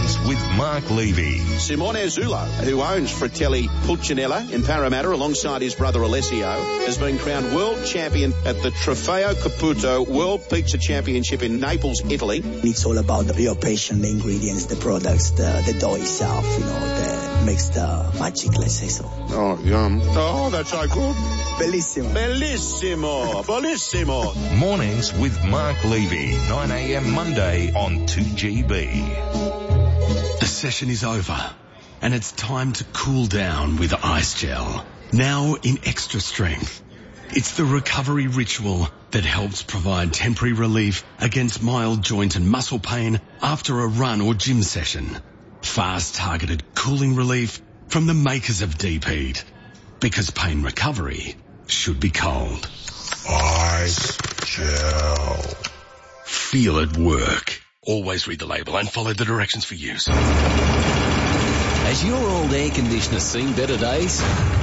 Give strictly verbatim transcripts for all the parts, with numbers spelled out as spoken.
Mornings with Mark Levy. Simone Zulo, who owns Fratelli Pulcinella in Parramatta alongside his brother Alessio, has been crowned world champion at the Trofeo Caputo World Pizza Championship in Naples, Italy. It's all about the real passion, the ingredients, the products, the, the dough itself, you know, that makes the magic, let's say so. Oh, yum. Oh, that's so good. Bellissimo. Bellissimo. Bellissimo. Mornings with Mark Levy, nine a.m. Monday on two G B. The session is over, and it's time to cool down with Ice Gel. Now in extra strength. It's the recovery ritual that helps provide temporary relief against mild joint and muscle pain after a run or gym session. Fast targeted cooling relief from the makers of Deep Heat. Because pain recovery should be cold. Ice Gel. Feel it work. Always read the label and follow the directions for use. Has your old air conditioner seen better days?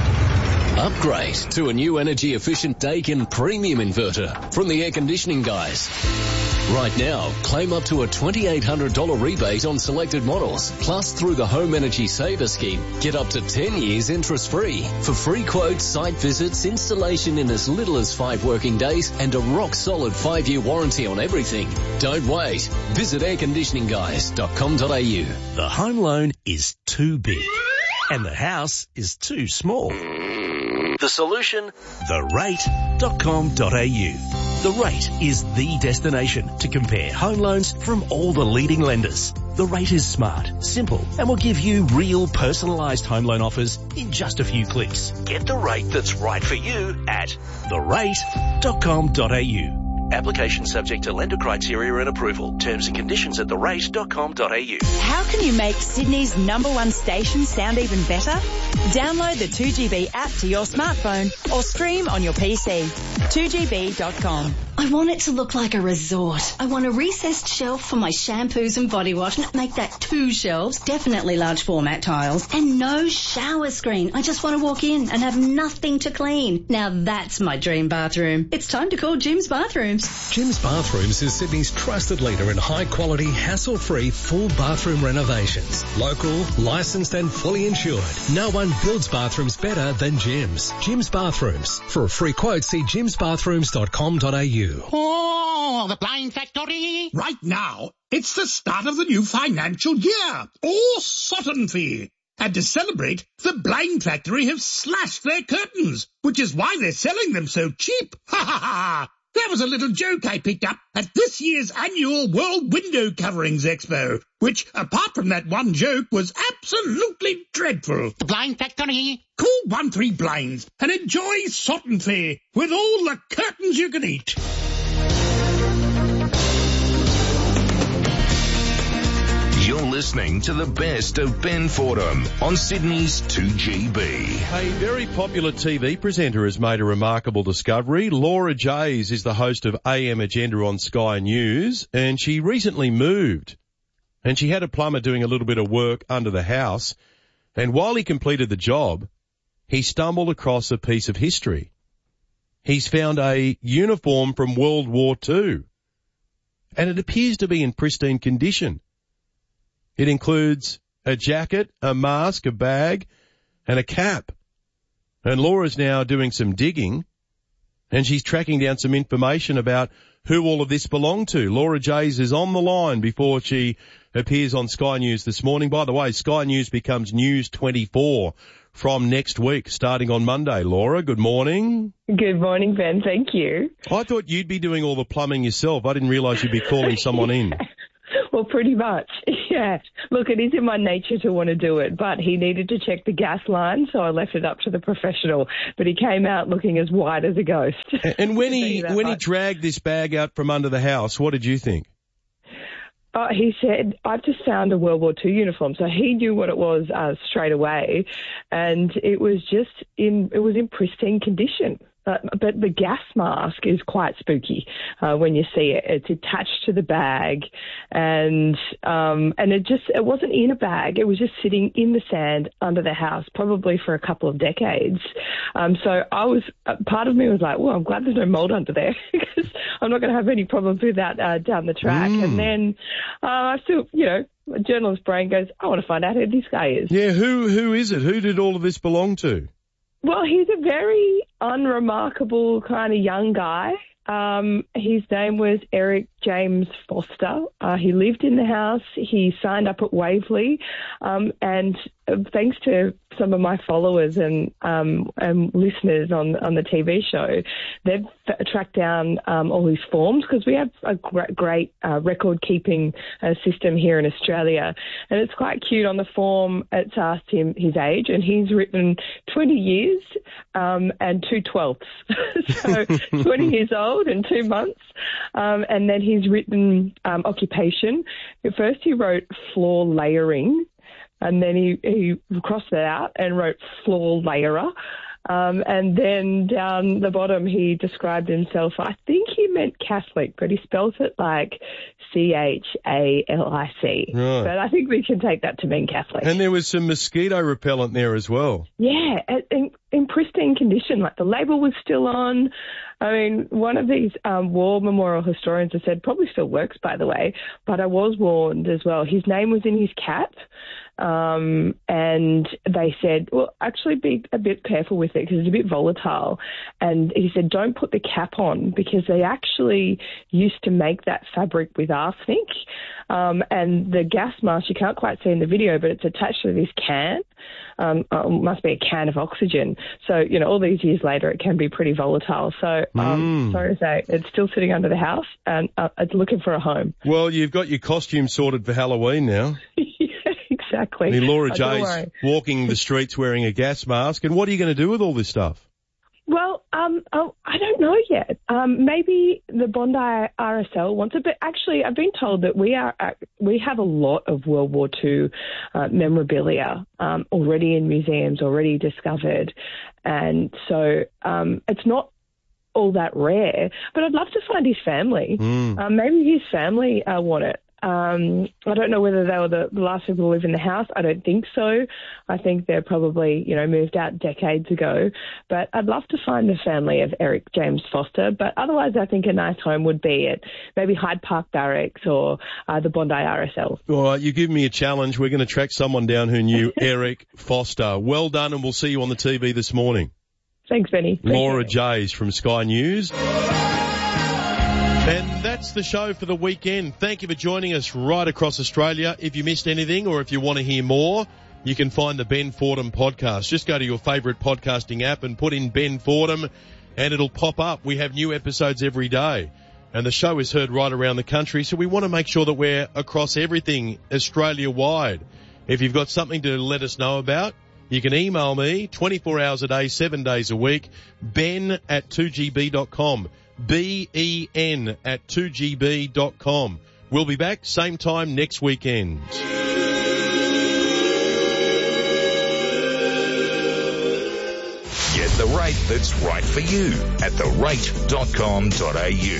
Upgrade to a new energy-efficient Daikin premium inverter from the Air Conditioning Guys. Right now, claim up to a two thousand eight hundred dollars rebate on selected models. Plus, through the Home Energy Saver Scheme, get up to ten years interest-free. For free quotes, site visits, installation in as little as five working days, and a rock-solid five-year warranty on everything. Don't wait. Visit air conditioning guys dot com dot a u. The home loan is too big, and the house is too small. The solution? the rate dot com dot a u. The Rate is the destination to compare home loans from all the leading lenders. The Rate is smart, simple, and will give you real personalised home loan offers in just a few clicks. Get the rate that's right for you at the rate dot com dot a u. Application subject to lender criteria and approval. Terms and conditions at the rate dot com dot a u. How can you make Sydney's number one station sound even better? Download the two G B app to your smartphone or stream on your P C. two G B dot com. I want it to look like a resort. I want a recessed shelf for my shampoos and body wash. Make that two shelves, definitely large format tiles, and no shower screen. I just want to walk in and have nothing to clean. Now that's my dream bathroom. It's time to call Jim's Bathrooms. Jim's Bathrooms is Sydney's trusted leader in high-quality, hassle-free, full bathroom renovations. Local, licensed and fully insured. No one builds bathrooms better than Jim's. Jim's Bathrooms. For a free quote, see jims bathrooms dot com dot a u. Oh, the Blind Factory! Right now, it's the start of the new financial year, or Sutton Fee. And to celebrate, the Blind Factory have slashed their curtains, which is why they're selling them so cheap. Ha ha ha! That was a little joke I picked up at this year's annual World Window Coverings Expo, which, apart from that one joke, was absolutely dreadful. The Blind Factory. Call one three blinds and enjoy Sutton Fee with all the curtains you can eat. You're listening to the best of Ben Fordham on Sydney's two G B. A very popular T V presenter has made a remarkable discovery. Laura Jays is the host of A M Agenda on Sky News, and she recently moved. And she had a plumber doing a little bit of work under the house, and while he completed the job, he stumbled across a piece of history. He's found a uniform from World War Two, and it appears to be in pristine condition. It includes a jacket, a mask, a bag, and a cap. And Laura's now doing some digging, and she's tracking down some information about who all of this belonged to. Laura Jays is on the line before she appears on Sky News this morning. By the way, Sky News becomes News twenty-four from next week, starting on Monday. Laura, good morning. Good morning, Ben. Thank you. I thought you'd be doing all the plumbing yourself. I didn't realise you'd be calling someone in. Well, pretty much, yeah. Look, it is in my nature to want to do it, but he needed to check the gas line, so I left it up to the professional. But he came out looking as white as a ghost. And when he when he dragged this bag out from under the house, what did you think? Uh, he said, I've just found a World War Two uniform. So he knew what it was uh, straight away, and it was just in it was in pristine condition. Uh, but the gas mask is quite spooky uh, when you see it. It's attached to the bag, and um, and it just it wasn't in a bag. It was just sitting in the sand under the house, probably for a couple of decades. Um, so I was uh, part of me was like, well, I'm glad there's no mold under there because I'm not going to have any problems with that uh, down the track. Mm. And then uh, I still, you know, a journalist's brain goes, I want to find out who this guy is. Yeah, who who is it? Who did all of this belong to? Well, he's a very unremarkable kind of young guy. Um, his name was Eric James Foster. Uh, he lived in the house. He signed up at Waverley. Um, and uh, thanks to some of my followers and, um, and listeners on, on the T V show, they've f- tracked down um, all his forms because we have a gr- great uh, record-keeping uh, system here in Australia. And it's quite cute. On the form, it's asked him his age, and he's written twenty years um, and two twelfths. So twenty years old and two months. Um, and then he's written um, occupation. At first he wrote floor layering, and then he, he crossed that out and wrote floor layerer. Um, and then down the bottom he described himself, I think he meant Catholic, but he spelt it like C H A L I C. Right. But I think we can take that to mean Catholic. And there was some mosquito repellent there as well. Yeah, in, in pristine condition. Like the label was still on. I mean, one of these um, war memorial historians has said, probably still works, by the way, but I was warned as well. His name was in his cap. Um, and they said, well, actually be a bit careful with it because it's a bit volatile. And he said, don't put the cap on because they actually used to make that fabric with arsenic. Um, and the gas mask, you can't quite see in the video, but it's attached to this can. Um, it must be a can of oxygen. So, you know, all these years later, it can be pretty volatile. So, um, Mm. sorry to say, it's still sitting under the house and uh, it's looking for a home. Well, you've got your costume sorted for Halloween now. Exactly. I mean, Laura Oh, don't J's worry. walking the streets wearing a gas mask. And what are you going to do with all this stuff? Well, um, oh, I don't know yet. Um, maybe the Bondi R S L wants it, but actually, I've been told that we are uh, we have a lot of World War Two uh, memorabilia um, already in museums, already discovered, and so um, it's not all that rare. But I'd love to find his family. Mm. Um, maybe his family uh, want it. Um, I don't know whether they were the last people to live in the house. I don't think so. I think they're probably, you know, moved out decades ago. But I'd love to find the family of Eric James Foster. But otherwise, I think a nice home would be at maybe Hyde Park Barracks or uh, the Bondi R S L. All right, you give me a challenge. We're going to track someone down who knew Eric Foster. Well done, and we'll see you on the T V this morning. Thanks, Benny. Laura Jays from Sky News. And that's the show for the weekend. Thank you for joining us right across Australia. If you missed anything or if you want to hear more, you can find the Ben Fordham podcast. Just go to your favourite podcasting app and put in Ben Fordham and it'll pop up. We have new episodes every day. And the show is heard right around the country, so we want to make sure that we're across everything Australia-wide. If you've got something to let us know about, you can email me twenty-four hours a day, seven days a week, ben at two g b dot com. B E N at two g b dot com. We'll be back same time next weekend. Get the rate that's right for you at the rate dot com dot a u.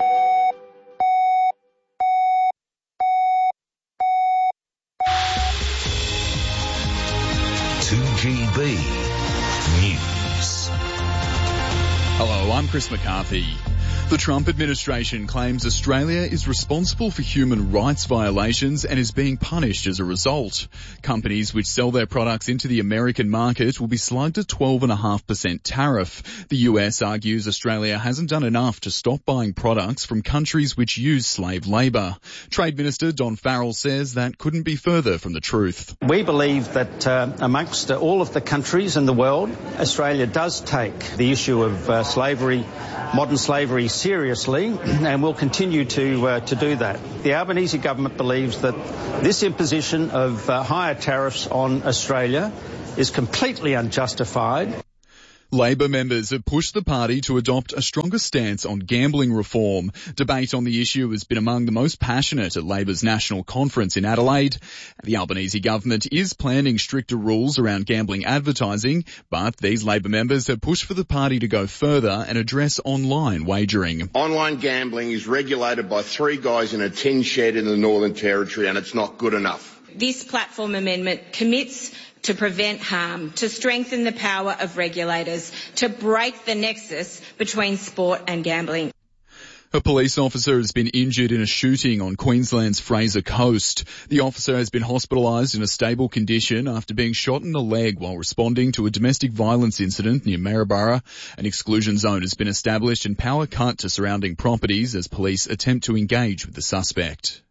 two G B News. Hello, I'm Chris McCarthy. The Trump administration claims Australia is responsible for human rights violations and is being punished as a result. Companies which sell their products into the American market will be slugged a twelve point five percent tariff. The U S argues Australia hasn't done enough to stop buying products from countries which use slave labour. Trade Minister Don Farrell says that couldn't be further from the truth. We believe that uh, amongst uh, all of the countries in the world, Australia does take the issue of uh, slavery, modern slavery, seriously, and will continue to uh, to do that. The Albanese government believes that this imposition of uh, higher tariffs on Australia is completely unjustified. Labor members have pushed the party to adopt a stronger stance on gambling reform. Debate on the issue has been among the most passionate at Labor's national conference in Adelaide. The Albanese government is planning stricter rules around gambling advertising, but these Labor members have pushed for the party to go further and address online wagering. Online gambling is regulated by three guys in a tin shed in the Northern Territory, and it's not good enough. This platform amendment commits to prevent harm, to strengthen the power of regulators, to break the nexus between sport and gambling. A police officer has been injured in a shooting on Queensland's Fraser Coast. The officer has been hospitalised in a stable condition after being shot in the leg while responding to a domestic violence incident near Maryborough. An exclusion zone has been established and power cut to surrounding properties as police attempt to engage with the suspect.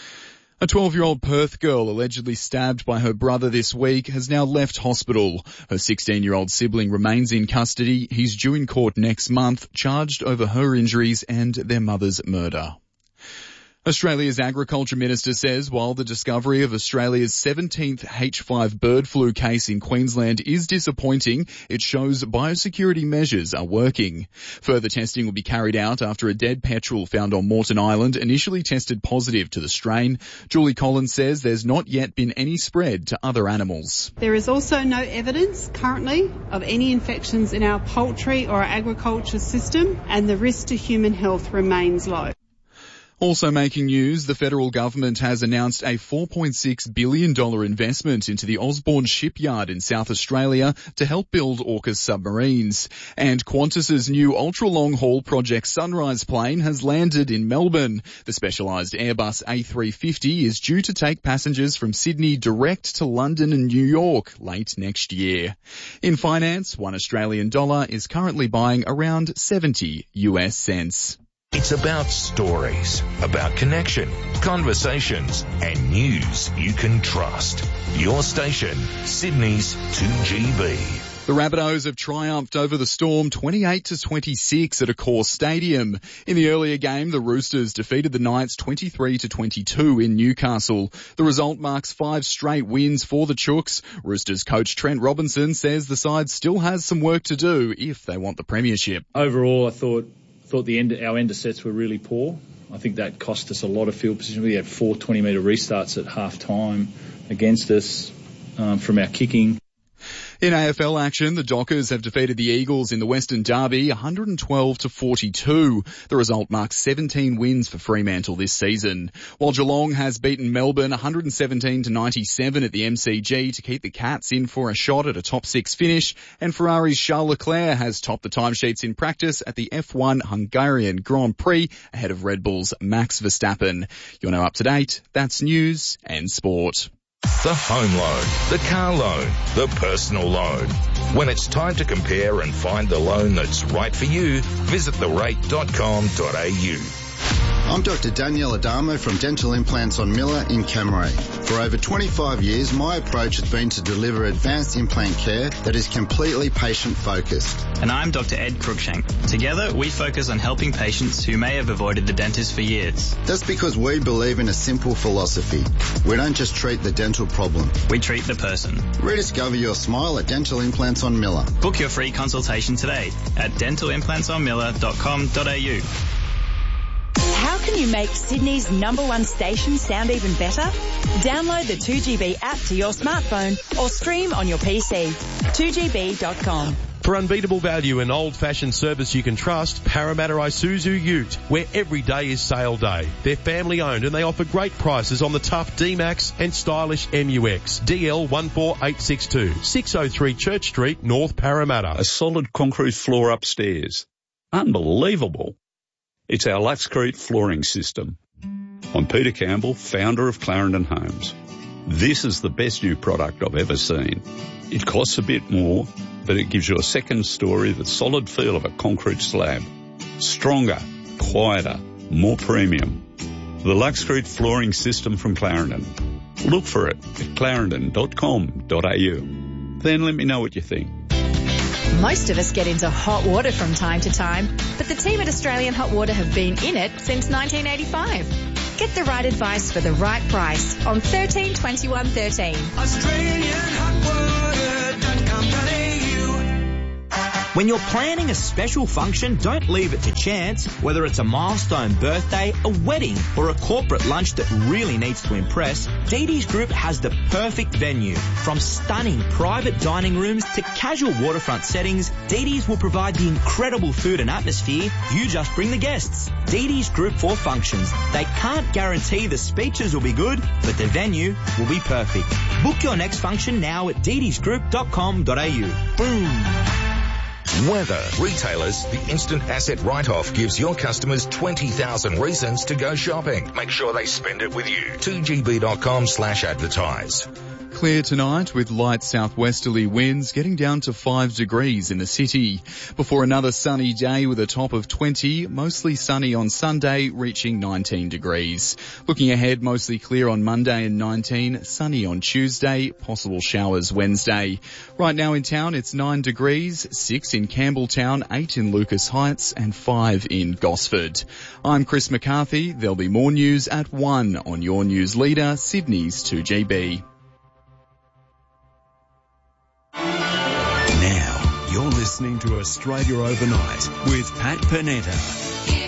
A twelve-year-old Perth girl allegedly stabbed by her brother this week has now left hospital. Her sixteen-year-old sibling remains in custody. He's due in court next month, charged over her injuries and their mother's murder. Australia's Agriculture Minister says while the discovery of Australia's seventeenth H five bird flu case in Queensland is disappointing, it shows biosecurity measures are working. Further testing will be carried out after a dead petrel found on Moreton Island initially tested positive to the strain. Julie Collins says there's not yet been any spread to other animals. There is also no evidence currently of any infections in our poultry or our agriculture system, and the risk to human health remains low. Also making news, the federal government has announced a four point six billion dollars investment into the Osborne shipyard in South Australia to help build AUKUS submarines. And Qantas's new ultra-long-haul Project Sunrise plane has landed in Melbourne. The specialised Airbus A three fifty is due to take passengers from Sydney direct to London and New York late next year. In finance, one Australian dollar is currently buying around seventy U S cents. It's about stories, about connection, conversations, and news you can trust. Your station, Sydney's two G B. The Rabbitohs have triumphed over the Storm twenty-eight to twenty-six at Accor Stadium. In the earlier game, the Roosters defeated the Knights twenty-three to twenty-two in Newcastle. The result marks five straight wins for the Chooks. Roosters coach Trent Robinson says the side still has some work to do if they want the premiership. Overall, I thought thought the end, our end of sets were really poor. I think that cost us a lot of field position. We had four twenty-metre restarts at half-time against us um, from our kicking. In A F L action, the Dockers have defeated the Eagles in the Western Derby one twelve to forty-two. The result marks seventeen wins for Fremantle this season. While Geelong has beaten Melbourne one seventeen to ninety-seven at the M C G to keep the Cats in for a shot at a top six finish, and Ferrari's Charles Leclerc has topped the timesheets in practice at the F one Hungarian Grand Prix ahead of Red Bull's Max Verstappen. You're now up to date. That's news and sport. The home loan, the car loan, the personal loan. When it's time to compare and find the loan that's right for you, visit the rate dot com dot a u. I'm Doctor Danielle Adamo from Dental Implants on Miller in Camray. For over twenty-five years, my approach has been to deliver advanced implant care that is completely patient-focused. And I'm Doctor Ed Cruikshank. Together, we focus on helping patients who may have avoided the dentist for years. That's because we believe in a simple philosophy. We don't just treat the dental problem. We treat the person. Rediscover your smile at Dental Implants on Miller. Book your free consultation today at dental implants on miller dot com dot a u. How can you make Sydney's number one station sound even better? Download the two G B app to your smartphone or stream on your P C. two G B dot com. For unbeatable value and old-fashioned service you can trust, Parramatta Isuzu Ute, where every day is sale day. They're family-owned and they offer great prices on the tough D-Max and stylish M U X. D L one four eight six two, six oh three Church Street, North Parramatta. A solid concrete floor upstairs. Unbelievable. It's our Luxcrete flooring system. I'm Peter Campbell, founder of Clarendon Homes. This is the best new product I've ever seen. It costs a bit more, but it gives you a second story, the solid feel of a concrete slab. Stronger, quieter, more premium. The Luxcrete flooring system from Clarendon. Look for it at clarendon dot com dot a u. Then let me know what you think. Most of us get into hot water from time to time, but the team at Australian Hot Water have been in it since nineteen eighty-five. Get the right advice for the right price on thirteen twenty-one thirteen. Australian Hot Water dot com dot a u. When you're planning a special function, don't leave it to chance. Whether it's a milestone birthday, a wedding, or a corporate lunch that really needs to impress, D D's Group has the perfect venue. From stunning private dining rooms to casual waterfront settings, D D's will provide the incredible food and atmosphere. You just bring the guests. D D's Group for Functions. They can't guarantee the speeches will be good, but the venue will be perfect. Book your next function now at d d s group dot com dot a u. Boom! Weather. Retailers, the instant asset write-off gives your customers twenty thousand reasons to go shopping. Make sure they spend it with you. two g b dot com slash advertise. Clear tonight with light southwesterly winds getting down to five degrees in the city. Before another sunny day with a top of twenty, mostly sunny on Sunday, reaching nineteen degrees. Looking ahead, mostly clear on Monday and nineteen, sunny on Tuesday, possible showers Wednesday. Right now in town, it's nine degrees, six in Campbelltown, eight in Lucas Heights, and five in Gosford. I'm Chris McCarthy. There'll be more news at one on your news leader, Sydney's two G B. Now, you're listening to Australia Overnight with Pat Panetta.